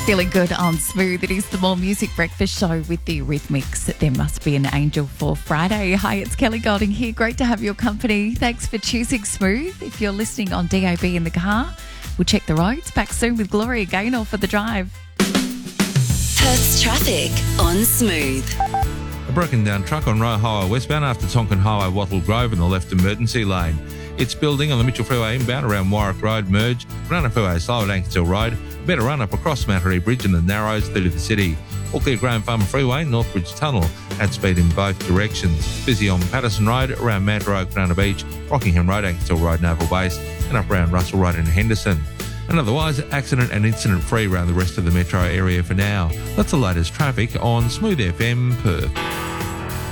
Feeling good on Smooth. It is the More Music Breakfast Show with the Rhythmics. There must be an angel for Friday. Hi, it's Kelly Golding here. Great to have your company. Thanks for choosing Smooth. If you're listening on DAB in the car, we'll check the roads. Back soon with Gloria Gaynor for the drive. Perth's traffic on Smooth. A broken down truck on Roe Highway westbound after Tonkin Highway Wattle Grove in the left emergency lane. It's building on the Mitchell Freeway inbound around Warwick Road merge, Runner Freeway slow at Ankershill Road, a better run up across Mattery Bridge and the Narrows through to the city. All clear Graham Farm Freeway, Northbridge Tunnel at speed in both directions. Busy on Patterson Road around Mount Road, Cronulla Beach, Rockingham Road, Ankershill Road, Naval Base and up around Russell Road in Henderson. And otherwise, accident and incident free around the rest of the metro area for now. That's the latest traffic on Smooth FM Perth.